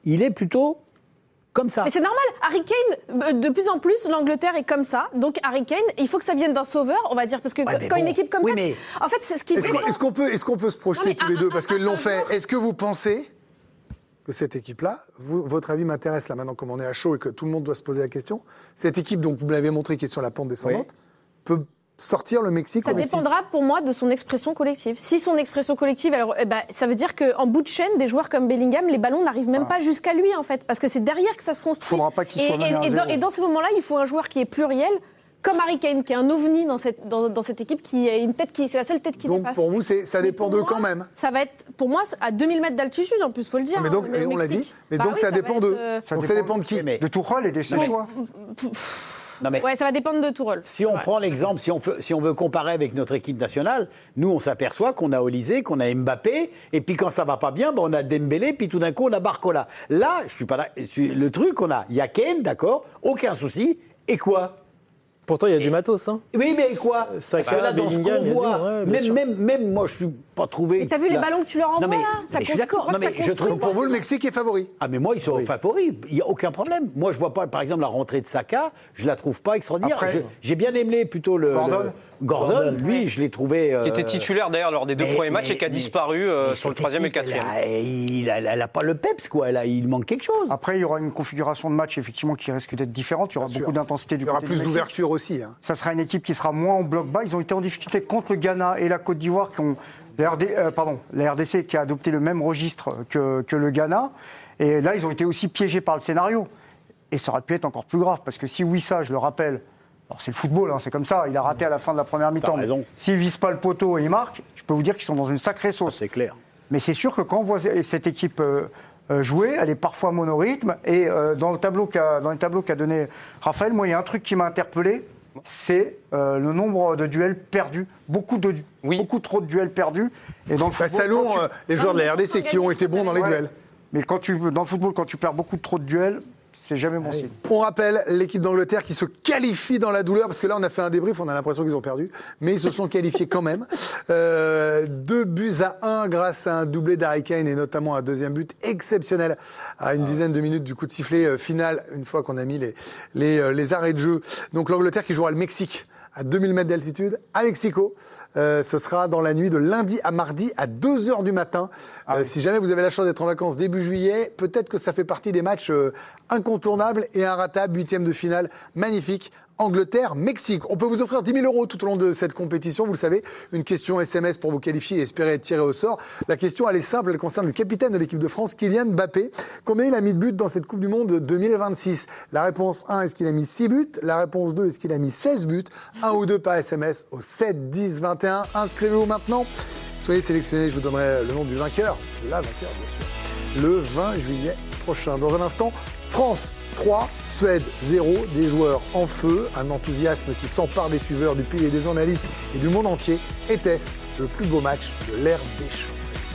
il est plutôt comme ça. Mais c'est normal. Harry Kane, de plus en plus, l'Angleterre est comme ça. Donc Harry Kane, il faut que ça vienne d'un sauveur, on va dire, parce que quand une équipe comme ça, en fait, c'est ce qui. Est-ce qu'on peut se projeter tous les deux, parce qu'ils l'ont fait. Est-ce que vous pensez que cette équipe-là, votre avis m'intéresse là maintenant, comme on est à chaud et que tout le monde doit se poser la question, cette équipe, donc vous me l'avez montré, qui est sur la pente descendante, peut sortir le Mexique au Mexique? Ça dépendra pour moi de son expression collective. Si son expression collective, alors, ça veut dire qu'en bout de chaîne, des joueurs comme Bellingham, les ballons n'arrivent même pas jusqu'à lui, en fait. Parce que c'est derrière que ça se construit. Il ne faudra pas qu'il soit mené à zéro. Et dans ces moments-là, il faut un joueur qui est pluriel, comme Harry Kane, qui est un ovni dans cette équipe, qui a une tête c'est la seule tête qui dépasse. Donc pour vous, ça dépend d'eux quand même. Ça va être, pour moi, à 2000 mètres d'altitude, en plus, il faut le dire. Mais donc, on l'a dit. Mais donc ça dépend d'eux. Donc ça dépend de qui? De Tuchel et des choix. Ouais, ça va dépendre de Tourelle. Si on prend l'exemple, si on veut comparer avec notre équipe nationale, nous, on s'aperçoit qu'on a Olysée, qu'on a Mbappé, et puis quand ça va pas bien, on a Dembélé, puis tout d'un coup, on a Barcola. Là, je suis pas là. Le truc, il y a Kane, d'accord, aucun souci, et quoi? Pourtant, il y a du matos. Hein. Oui, mais quoi? Parce que là, dans ce qu'on voit, même moi, je suis pas trouvé. Mais t'as vu les ballons que tu leur envoies, là? Je suis d'accord. Je trouve pour vous, le Mexique est favori. Ah, mais moi, ils sont favoris. Il n'y a aucun problème. Moi, je vois pas, par exemple, la rentrée de Saka, je la trouve pas extraordinaire. J'ai bien aimé plutôt Gordon. Lui, je l'ai trouvé. Qui était titulaire d'ailleurs lors des 2 premiers matchs et qui a disparu sur le 3e et le 4e. Il a pas le peps, quoi. Il manque quelque chose. Après, il y aura une configuration de match, effectivement, qui risque d'être différente. Il y aura beaucoup d'intensité du côté du Mexique. Il y aura plus d'ouverture aussi. Ça sera une équipe qui sera moins en bloc bas. Ils ont été en difficulté contre le Ghana et la Côte d'Ivoire, qui ont la RDC qui a adopté le même registre que le Ghana. Et là, ils ont été aussi piégés par le scénario. Et ça aurait pu être encore plus grave, parce que si Wissa, je le rappelle, alors c'est le football, c'est comme ça, il a raté à la fin de la première mi-temps. S'il ne vise pas le poteau et il marque, je peux vous dire qu'ils sont dans une sacrée sauce. C'est clair. Mais c'est sûr que quand on voit cette équipe jouer, elle est parfois monorhythme. Et dans les tableaux qu'a donné Raphaël, moi, il y a un truc qui m'a interpellé, c'est le nombre de duels perdus. Beaucoup trop de duels perdus. Et dans le football, salon les joueurs de la RDC qui ont été bons dans les duels. Mais dans le football, quand tu perds beaucoup trop de duels, c'est jamais bon signe. On rappelle l'équipe d'Angleterre qui se qualifie dans la douleur, parce que là on a fait un débrief, on a l'impression qu'ils ont perdu, mais ils se sont qualifiés quand même. 2-1 grâce à un doublé d'Harry Kane et notamment un deuxième but exceptionnel à une dizaine de minutes du coup de sifflet final, une fois qu'on a mis les arrêts de jeu. Donc l'Angleterre qui jouera le Mexique à 2000 mètres d'altitude, à Mexico. Ce sera dans la nuit de lundi à mardi à 2h du matin. Si jamais vous avez la chance d'être en vacances début juillet, peut-être que ça fait partie des matchs incontournables et inratables. 8e de finale, magnifique. Angleterre-Mexique. On peut vous offrir 10 000 € tout au long de cette compétition, vous le savez. Une question SMS pour vous qualifier et espérer être tiré au sort. La question, elle est simple, elle concerne le capitaine de l'équipe de France, Kylian Mbappé. Combien il a mis de buts dans cette Coupe du Monde 2026? La réponse 1, est-ce qu'il a mis 6 buts? La réponse 2, est-ce qu'il a mis 16 buts? 1 ou 2 par SMS au 7 10 21. Inscrivez-vous maintenant. Soyez sélectionnés, je vous donnerai le nom du vainqueur. La vainqueur, bien sûr. Le 20 juillet prochain. Dans un instant, France 3, Suède 0, des joueurs en feu, un enthousiasme qui s'empare des suiveurs du pays et des journalistes et du monde entier. Était-ce le plus beau match de l'ère des champs?